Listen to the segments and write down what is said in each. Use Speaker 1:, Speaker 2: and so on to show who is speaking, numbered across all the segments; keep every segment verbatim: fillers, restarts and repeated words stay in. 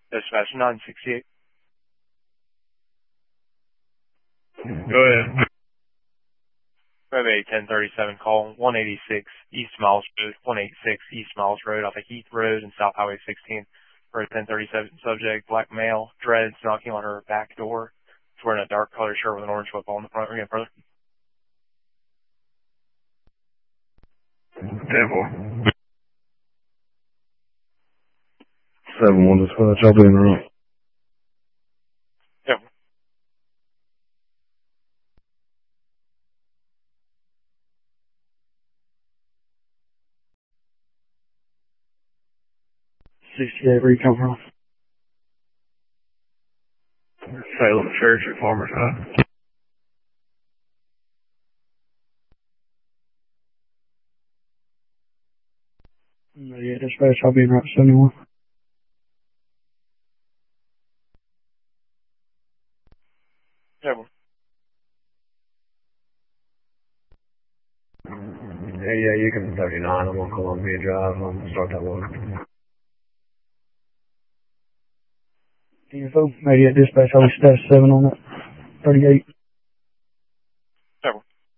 Speaker 1: Dispatch nine sixty-eight.
Speaker 2: Go ahead.
Speaker 1: We have a ten thirty-seven call, one eighty-six East Miles Road, one eighty-six East Miles Road off of Heath Road and South Highway sixteen for a ten thirty-seven subject, black male, dreads, knocking on her back door. She's wearing a dark colored shirt with an orange football in the front. Again, brother.
Speaker 2: Temple. seven one dispatch, I'll be in the room.
Speaker 1: Yep.
Speaker 2: sixty-eight, where you come from? Salem Church at Farmer's High. Yeah, dispatch, I'll be in Route seventy-one.
Speaker 1: Yep.
Speaker 2: Yeah, yeah, you can thirty-nine. I'm on Columbia Drive. I'm going to start that one. Info, maybe at dispatch, I'll be status seven on that. thirty-eight.
Speaker 1: Yep.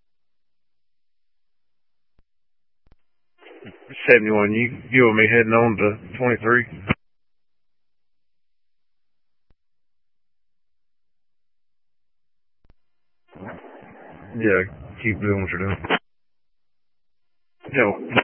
Speaker 2: seventy-one, you, you and me heading on to twenty-three. Yeah, keep doing what you're doing. Yo.